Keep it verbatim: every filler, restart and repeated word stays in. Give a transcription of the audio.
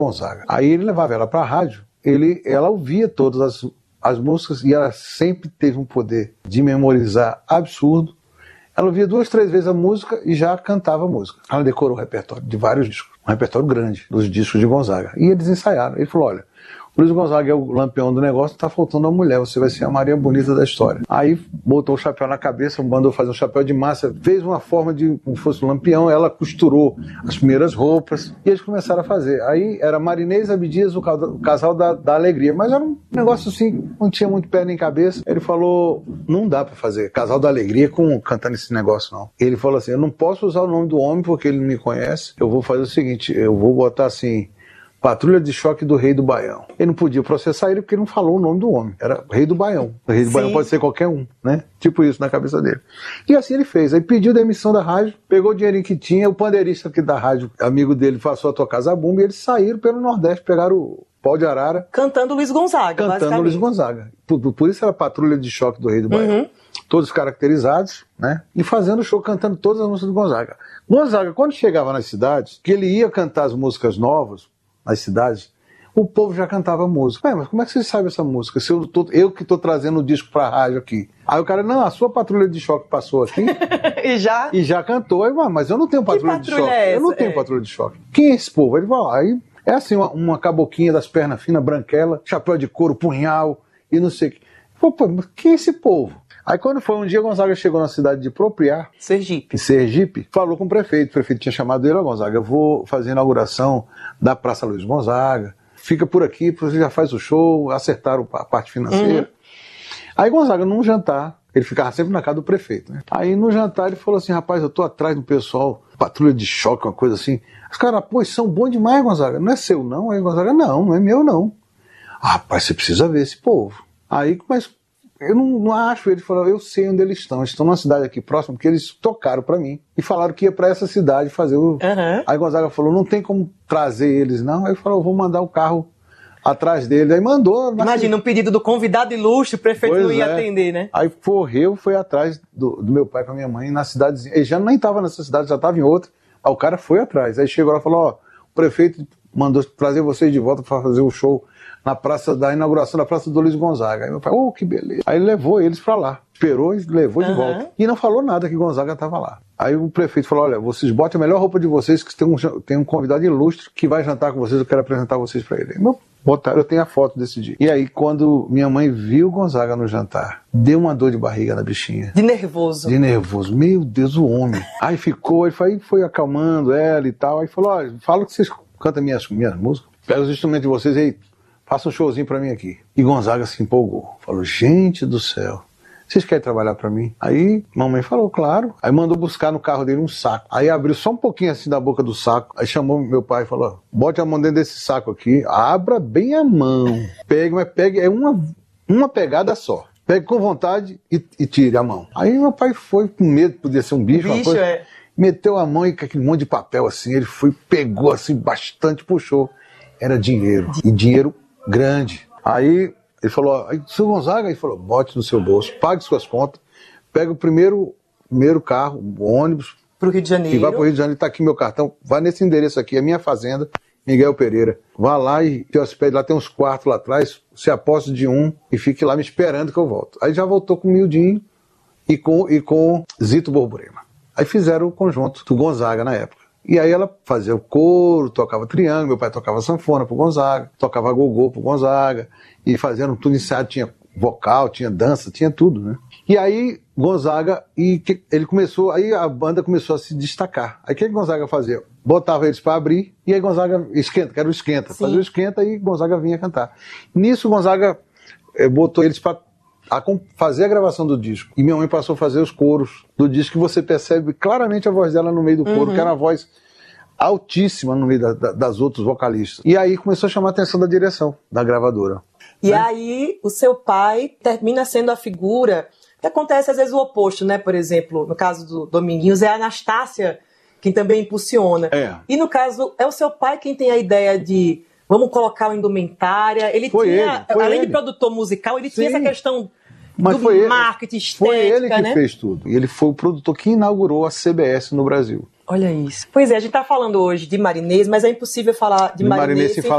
Gonzaga. Aí ele levava ela para a rádio, ele, ela ouvia todas as, as músicas e ela sempre teve um poder de memorizar absurdo. Ela ouvia duas, três vezes a música e já cantava a música. Ela decorou o repertório de vários discos, um repertório grande dos discos de Gonzaga. E eles ensaiaram. Ele falou, olha, o Luiz Gonzaga é o lampião do negócio, tá faltando uma mulher, você vai ser a Maria Bonita da história. Aí botou o chapéu na cabeça, mandou fazer um chapéu de massa, fez uma forma de como fosse um lampião, ela costurou as primeiras roupas e eles começaram a fazer. Aí era Marinês Abdias, o casal da, da alegria, mas era um negócio assim, não tinha muito pé nem cabeça. Ele falou, não dá pra fazer casal da alegria com, cantando esse negócio não. Ele falou assim, eu não posso usar o nome do homem porque ele não me conhece, eu vou fazer o seguinte, eu vou botar assim, Patrulha de Choque do Rei do Baião. Ele não podia processar ele porque ele não falou o nome do homem. Era Rei do Baião. O Rei do Sim. Baião pode ser qualquer um, né? Tipo isso na cabeça dele. E assim ele fez. Aí pediu demissão da rádio, pegou o dinheirinho que tinha, o pandeirista aqui da rádio, amigo dele, passou a tocar zabumba e eles saíram pelo Nordeste, pegaram o Pau de Arara. Cantando Luiz Gonzaga, Cantando Luiz Gonzaga. Por, por isso era Patrulha de Choque do Rei do Baião. Uhum. Todos caracterizados, né? E fazendo show, cantando todas as músicas do Gonzaga. Gonzaga, quando chegava nas cidades, que ele ia cantar as músicas novas, nas cidades, o povo já cantava música. Ué, mas como é que você sabe essa música? Se eu, tô, eu que estou trazendo o disco para a rádio aqui. Aí o cara, não, a sua Patrulha de Choque passou aqui e já e já cantou. Aí, mas eu não tenho Patrulha, patrulha de Choque. É eu não tenho é. Patrulha de Choque. Quem é esse povo? Ele vai lá, aí é assim, uma, uma caboquinha das pernas finas, branquela, chapéu de couro, punhal e não sei o que. Pô, pô, mas quem é esse povo? Aí quando foi um dia, Gonzaga chegou na cidade de Propriá, Sergipe. Sergipe, falou com o prefeito. O prefeito tinha chamado ele, ó, Gonzaga, eu vou fazer a inauguração da Praça Luiz Gonzaga, fica por aqui, você já faz o show, acertaram a parte financeira. Uhum. Aí Gonzaga, num jantar, ele ficava sempre na casa do prefeito, né? Aí no jantar ele falou assim, rapaz, eu tô atrás do pessoal, Patrulha de Choque, uma coisa assim. Os caras, pô, são bons demais, Gonzaga, não é seu não? Aí Gonzaga, não, não é meu não. Ah, rapaz, você precisa ver esse povo. Aí, mas eu não, não acho, ele falou, eu sei onde eles estão, eles estão numa cidade aqui próxima, porque eles tocaram pra mim e falaram que ia pra essa cidade fazer o... Uhum. Aí Gonzaga falou, não tem como trazer eles não, aí falou, eu vou mandar o carro atrás dele, aí mandou... Imagina, um pedido do convidado ilustre, o prefeito pois não ia é. atender, né? Aí correu, foi atrás do, do meu pai com a minha mãe na cidadezinha, ele já nem estava nessa cidade, já estava em outra, aí o cara foi atrás, aí chegou lá e falou, ó, o prefeito mandou trazer vocês de volta para fazer o show na praça da inauguração da Praça do Luiz Gonzaga. Aí meu pai, oh, que beleza. Aí ele levou eles pra lá, esperou e levou uhum. de volta. E não falou nada que Gonzaga tava lá. Aí o prefeito falou, olha, vocês botem a melhor roupa de vocês, que tem um, tem um convidado ilustre que vai jantar com vocês, eu quero apresentar vocês pra ele. Aí, meu, botaram, eu tenho a foto desse dia. E aí, quando minha mãe viu Gonzaga no jantar, deu uma dor de barriga na bichinha. De nervoso. De nervoso. Meu Deus, o homem. Aí ficou, ele foi, foi acalmando ela e tal. Aí falou, olha, fala que vocês cantam minhas, minhas músicas, pega os instrumentos de vocês aí, faça um showzinho pra mim aqui. E Gonzaga se empolgou. Falou, gente do céu, vocês querem trabalhar pra mim? Aí mamãe falou, claro. Aí mandou buscar no carro dele um saco. Aí abriu só um pouquinho assim da boca do saco. Aí chamou meu pai e falou, bote a mão dentro desse saco aqui, abra bem a mão. Pegue, mas pegue, é uma, uma pegada só. Pegue com vontade e, e tire a mão. Aí meu pai foi com medo, podia ser um bicho, bicho uma coisa. É... Meteu a mão e com aquele monte de papel assim, ele foi, pegou assim bastante, puxou. Era dinheiro. E dinheiro grande. Aí ele falou, seu Gonzaga, ele falou, bote no seu bolso, pague suas contas, pega o primeiro, primeiro carro, o ônibus, pro Rio de Janeiro. E vai pro Rio de Janeiro, tá aqui meu cartão, vai nesse endereço aqui, é minha fazenda, Miguel Pereira. Vá lá e te hospede, lá tem uns quartos lá atrás, se aposte de um e fique lá me esperando que eu volto. Aí já voltou com o Mildinho e com, e com Zito Borborema. Aí fizeram o conjunto do Gonzaga na época. E aí ela fazia o coro, tocava triângulo, meu pai tocava sanfona pro Gonzaga, tocava gogô pro Gonzaga, e fazendo tudo ensaiado, tinha vocal, tinha dança, tinha tudo, né? E aí Gonzaga, e que, ele começou, aí a banda começou a se destacar. Aí o que Gonzaga fazia? Botava eles para abrir, e aí Gonzaga esquenta, que era o esquenta, Sim. fazia o esquenta e Gonzaga vinha cantar. Nisso Gonzaga eh, botou eles para a fazer a gravação do disco. E minha mãe passou a fazer os coros do disco, que você percebe claramente a voz dela no meio do coro, uhum. que era uma voz altíssima no meio da, da, das outros vocalistas. E aí começou a chamar a atenção da direção, da gravadora. E né? aí o seu pai termina sendo a figura, que acontece às vezes o oposto, né? Por exemplo, no caso do Dominguinhos, é a Anastácia quem também impulsiona. É. E no caso, é o seu pai quem tem a ideia de vamos colocar o indumentária. Ele foi tinha, ele, além ele. de produtor musical, ele Sim. tinha essa questão Mas do foi marketing, ele, estética, foi ele que né? fez tudo. E ele foi o produtor que inaugurou a C B S no Brasil. Olha isso. Pois é, a gente está falando hoje de Marinês, mas é impossível falar de, de Marinês, Marinês sem falar